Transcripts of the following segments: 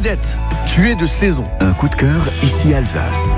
Vedette, tu es de saison. Un coup de cœur, ici Alsace.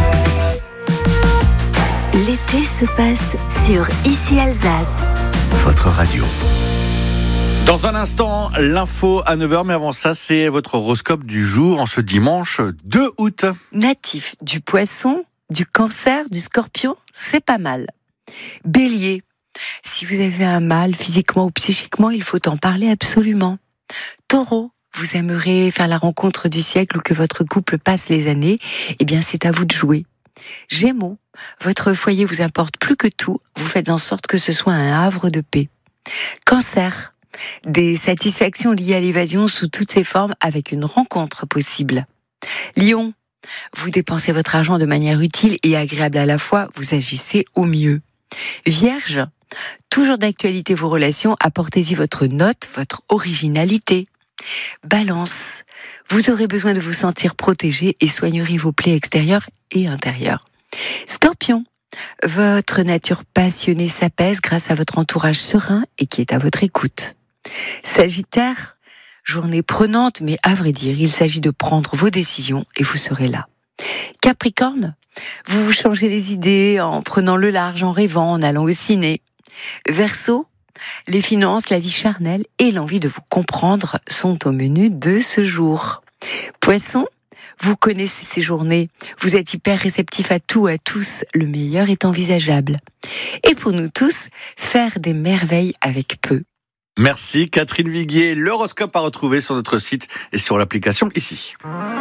L'été se passe sur Ici Alsace. Votre radio. Dans un instant, l'info à 9h, mais avant ça, c'est votre horoscope du jour en ce dimanche 2 août. Natif du Poisson, du Cancer, du Scorpion, c'est pas mal. Bélier, si vous avez un mal physiquement ou psychiquement, il faut en parler absolument. Taureau, vous aimerez faire la rencontre du siècle ou que votre couple passe les années, eh bien c'est à vous de jouer. Gémeaux, votre foyer vous importe plus que tout, vous faites en sorte que ce soit un havre de paix. Cancer, des satisfactions liées à l'évasion sous toutes ses formes avec une rencontre possible. Lion, vous dépensez votre argent de manière utile et agréable à la fois, vous agissez au mieux. Vierge, toujours d'actualité vos relations, apportez-y votre note, votre originalité. Balance, vous aurez besoin de vous sentir protégé et soignerez vos plaies extérieures et intérieures. Scorpion, votre nature passionnée s'apaise grâce à votre entourage serein et qui est à votre écoute. Sagittaire, journée prenante, mais à vrai dire, il s'agit de prendre vos décisions et vous serez là. Capricorne, vous vous changez les idées en prenant le large, en rêvant, en allant au ciné. Verseau, les finances, la vie charnelle et l'envie de vous comprendre sont au menu de ce jour. Poisson, vous connaissez ces journées, vous êtes hyper réceptif à tout, à tous, le meilleur est envisageable. Et pour nous tous, faire des merveilles avec peu. Merci Catherine Viguier. L'horoscope à retrouver sur notre site et sur l'application ici.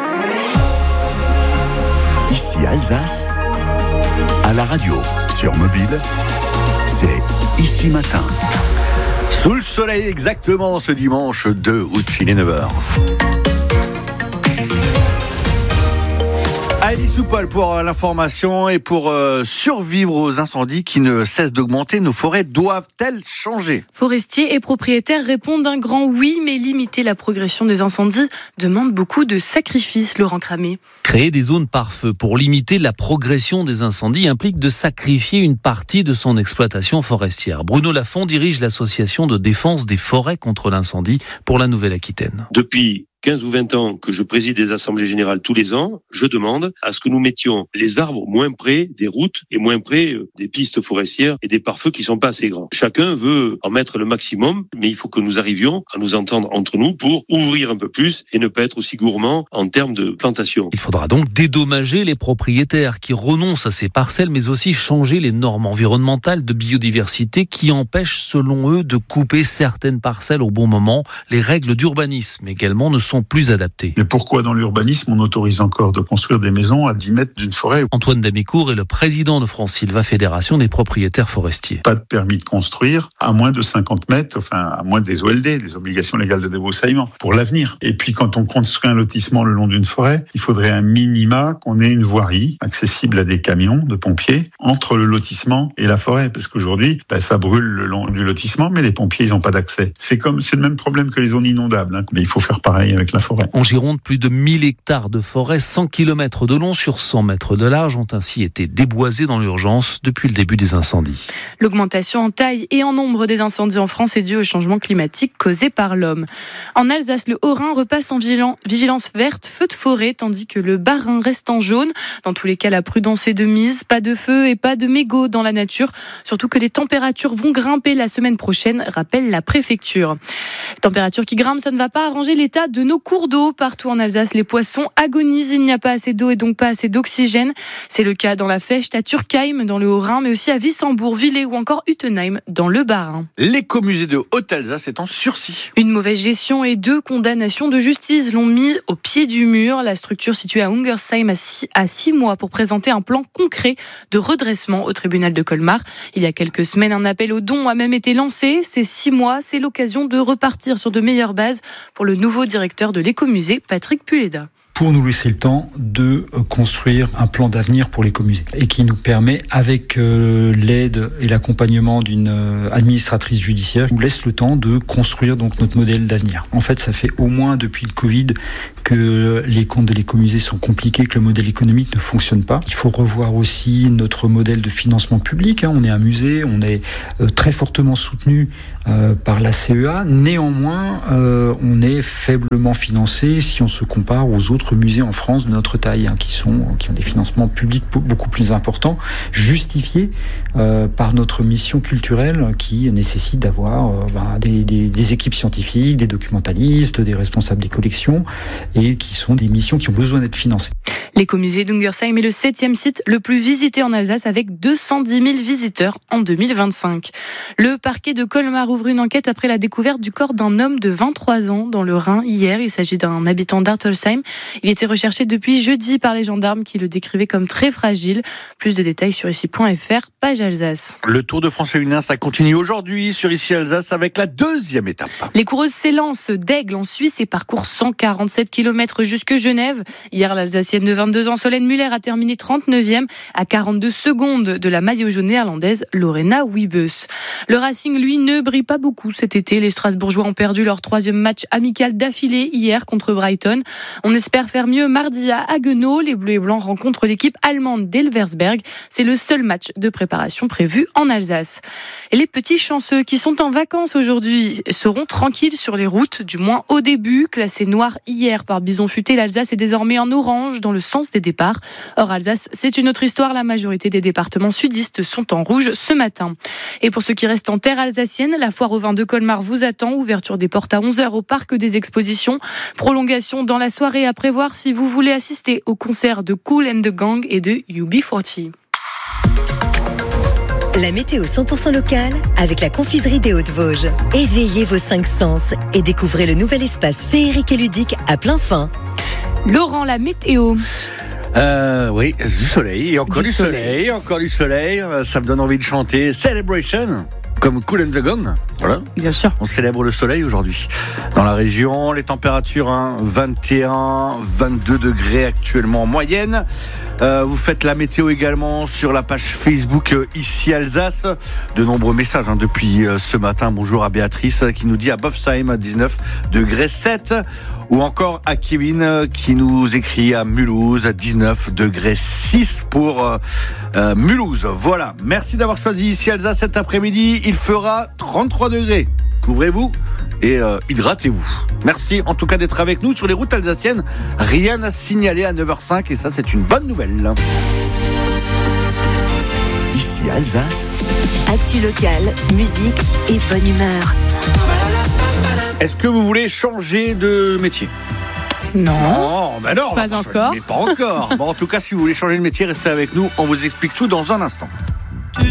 Ici Alsace, à la radio, sur mobile, c'est Ici Matin. Sous le soleil exactement ce dimanche 2 août, il est 9h. Heidi Soupol pour l'information et pour survivre aux incendies qui ne cessent d'augmenter, nos forêts doivent-elles changer ? Forestiers et propriétaires répondent d'un grand oui, mais limiter la progression des incendies demande beaucoup de sacrifices, Laurent Cramé. Créer des zones par feu pour limiter la progression des incendies implique de sacrifier une partie de son exploitation forestière. Bruno Lafont dirige l'association de défense des forêts contre l'incendie pour la Nouvelle-Aquitaine. Depuis 15 ou 20 ans que je préside des assemblées générales tous les ans, je demande à ce que nous mettions les arbres moins près des routes et moins près des pistes forestières et des pare-feux qui sont pas assez grands. Chacun veut en mettre le maximum, mais il faut que nous arrivions à nous entendre entre nous pour ouvrir un peu plus et ne pas être aussi gourmands en termes de plantation. Il faudra donc dédommager les propriétaires qui renoncent à ces parcelles, mais aussi changer les normes environnementales de biodiversité qui empêchent, selon eux, de couper certaines parcelles au bon moment. Les règles d'urbanisme également ne sont plus adaptées. Mais pourquoi dans l'urbanisme on autorise encore de construire des maisons à 10 mètres d'une forêt ? Antoine Damicourt est le président de France-Sylva, Fédération des propriétaires forestiers. Pas de permis de construire à moins de 50 mètres, enfin à moins des OLD, des obligations légales de débroussaillement, pour l'avenir. Et puis quand on construit un lotissement le long d'une forêt, il faudrait un minima qu'on ait une voirie accessible à des camions de pompiers entre le lotissement et la forêt, parce qu'aujourd'hui ça brûle le long du lotissement, mais les pompiers ils n'ont pas d'accès. C'est le même problème que les zones inondables, mais il faut faire pareil avec la forêt. En Gironde, plus de 1000 hectares de forêt, 100 km de long sur 100 mètres de large ont ainsi été déboisés dans l'urgence depuis le début des incendies. L'augmentation en taille et en nombre des incendies en France est due au changement climatique causé par l'homme. En Alsace, le Haut-Rhin repasse en vigilance verte, feu de forêt, tandis que le Bas-Rhin reste en jaune. Dans tous les cas, la prudence est de mise, pas de feu et pas de mégots dans la nature. Surtout que les températures vont grimper la semaine prochaine, rappelle la préfecture. Température qui grimpe, ça ne va pas arranger l'état de nos cours d'eau. Partout en Alsace, les poissons agonisent. Il n'y a pas assez d'eau et donc pas assez d'oxygène. C'est le cas dans la Fecht, à Turkheim, dans le Haut-Rhin, mais aussi à Wissembourg, Villers ou encore Utenheim, dans le Bas-Rhin. L'écomusée de Haute-Alsace est en sursis. Une mauvaise gestion et 2 condamnations de justice l'ont mis au pied du mur. La structure située à Ungersheim a 6 mois pour présenter un plan concret de redressement au tribunal de Colmar. Il y a quelques semaines, un appel aux dons a même été lancé. Ces 6 mois, c'est l'occasion de repartir sur de meilleures bases pour le nouveau directeur de l'écomusée, Patrick Puleda. Pour nous laisser le temps de construire un plan d'avenir pour l'écomusée et qui nous permet, avec l'aide et l'accompagnement d'une administratrice judiciaire, nous laisse le temps de construire donc notre modèle d'avenir. En fait, ça fait au moins depuis le Covid que les comptes de l'écomusée sont compliqués, que le modèle économique ne fonctionne pas. Il faut revoir aussi notre modèle de financement public. On est un musée, on est très fortement soutenu par la CEA. Néanmoins, on est faiblement financé si on se compare aux autres musées en France de notre taille, qui ont des financements publics beaucoup plus importants, justifiés par notre mission culturelle qui nécessite d'avoir des équipes scientifiques, des documentalistes, des responsables des collections, et qui sont des missions qui ont besoin d'être financées. L'écomusée d'Ungersheim est le 7e site le plus visité en Alsace avec 210 000 visiteurs en 2025. Le parquet de Colmar ouvre une enquête après la découverte du corps d'un homme de 23 ans dans le Rhin hier. Il s'agit d'un habitant d'Artelsheim. Il était recherché depuis jeudi par les gendarmes qui le décrivaient comme très fragile. Plus de détails sur ici.fr, page Alsace. Le Tour de France féminin, ça continue aujourd'hui sur Ici Alsace avec la 2e étape. Les coureuses s'élancent d'Aigle en Suisse et parcourent 147 km jusque Genève. Hier, l'Alsacienne de 22 ans, Solène Muller, a terminé 39e à 42 secondes de la maillot jaune néerlandaise Lorena Wiebes. Le Racing, lui, ne brille pas beaucoup cet été. Les Strasbourgeois ont perdu leur 3e match amical d'affilée hier contre Brighton. On espère faire mieux mardi à Haguenau. Les Bleus et Blancs rencontrent l'équipe allemande d'Elversberg. C'est le seul match de préparation prévu en Alsace. Et les petits chanceux qui sont en vacances aujourd'hui seront tranquilles sur les routes, du moins au début. Classé noir hier par Bison Futé, l'Alsace est désormais en orange dans le sens des départs. Or, Alsace, c'est une autre histoire. La majorité des départements sudistes sont en rouge ce matin. Et pour ceux qui restent en terre alsacienne, la foire au vin de Colmar vous attend. Ouverture des portes à 11h au parc des expositions. Prolongation dans la soirée à prévoir si vous voulez assister au concert de Kool and the Gang et de UB40. La météo 100% locale avec la confiserie des Hautes-Vosges. Éveillez vos 5 sens et découvrez le nouvel espace féerique et ludique à plein fin. Laurent, la météo. Oui, du soleil, et encore du soleil, encore du soleil. Ça me donne envie de chanter Celebration, comme Kool and the Gang. Voilà. Bien sûr. On célèbre le soleil aujourd'hui. Dans la région, les températures, 21, 22 degrés actuellement en moyenne. Vous faites la météo également sur la page Facebook Ici Alsace. De nombreux messages depuis ce matin. Bonjour à Béatrice qui nous dit à Bofsheim 19 degrés 7. Ou encore à Kevin qui nous écrit à Mulhouse 19 degrés 6 pour Mulhouse. Voilà. Merci d'avoir choisi Ici Alsace cet après-midi. Il fera 33 degrés. Couvrez-vous et hydratez-vous. Merci en tout cas d'être avec nous sur les routes alsaciennes. Rien à signaler à 9h05 et ça c'est une bonne nouvelle. Ici Alsace. Actu locale, musique et bonne humeur. Est-ce que vous voulez changer de métier ? Non. Non, pas encore. Mais pas encore. Bon, en tout cas, si vous voulez changer de métier, restez avec nous. On vous explique tout dans un instant.